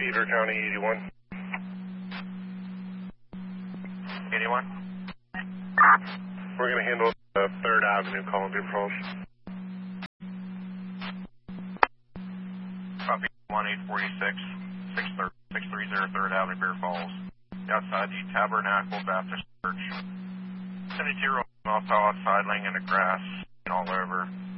Beaver County 81. 81? We're going to handle 3rd Avenue, calling Beaver Falls. Copy 1846, 630 3rd Avenue, Bear Falls. Outside the Tabernacle Baptist Church. 72-year-old male fell outside laying in the grass and all over.